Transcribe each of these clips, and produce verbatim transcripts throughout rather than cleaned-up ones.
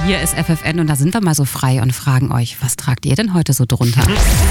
Hier ist F F N und da sind wir mal so frei und fragen euch, was tragt ihr denn heute so drunter?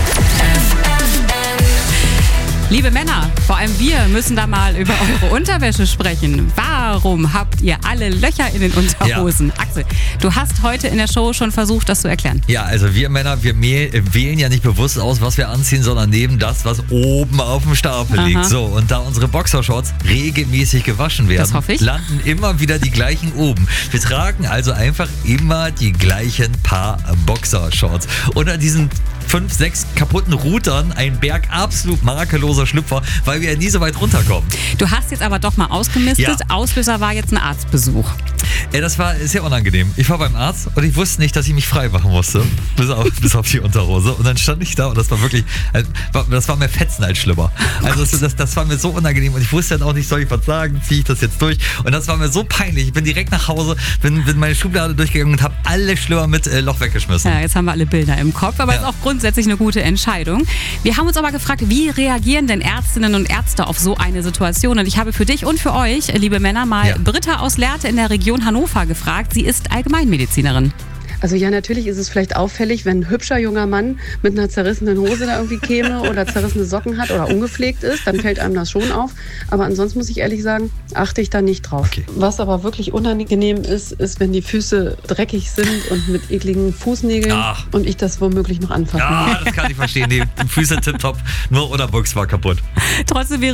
Liebe Männer, vor allem wir müssen da mal über eure Unterwäsche sprechen. Warum habt ihr alle Löcher in den Unterhosen? Ja. Axel, du hast heute in der Show schon versucht, das zu erklären. Ja, also wir Männer, wir wählen ja nicht bewusst aus, was wir anziehen, sondern nehmen das, was oben auf dem Stapel Aha. liegt. So, und da unsere Boxershorts regelmäßig gewaschen werden, das hoffe ich. landen immer wieder die gleichen oben. Wir tragen also einfach immer die gleichen Paar Boxershorts. Unter diesen fünf, sechs kaputten Routern ein Berg absolut makelloser Schlüpfer, weil wir ja nie so weit runterkommen. Du hast jetzt aber doch mal ausgemistet. Ja. Auslöser war jetzt ein Arztbesuch. Ja, das war sehr unangenehm. Ich war beim Arzt und ich wusste nicht, dass ich mich frei machen musste. Bis auf, bis auf die Unterhose. Und dann stand ich da und das war wirklich, das war mehr Fetzen als schlimmer. Also das, das, das war mir so unangenehm und ich wusste dann auch nicht, soll ich was sagen, ziehe ich das jetzt durch? Und das war mir so peinlich. Ich bin direkt nach Hause, bin, bin meine Schublade durchgegangen und habe alle Schlüpper mit äh, Loch weggeschmissen. Ja, jetzt haben wir alle Bilder im Kopf, aber ja. ist auch grundsätzlich eine gute Entscheidung. Wir haben uns aber gefragt, wie reagieren denn Ärztinnen und Ärzte auf so eine Situation? Und ich habe für dich und für euch, liebe Männer, mal ja. Britta aus Lehrte in der Region Hannover gefragt. Sie ist Allgemeinmedizinerin. Also ja, natürlich ist es vielleicht auffällig, wenn ein hübscher junger Mann mit einer zerrissenen Hose da irgendwie käme oder zerrissene Socken hat oder ungepflegt ist, dann fällt einem das schon auf. Aber ansonsten muss ich ehrlich sagen, achte ich da nicht drauf. Okay. Was aber wirklich unangenehm ist, ist, wenn die Füße dreckig sind und mit ekligen Fußnägeln Ach. und ich das womöglich noch anfassen Ja, das kann ich verstehen. Die Füße tipptopp, nur Unterbuchs war kaputt. Trotzdem wäre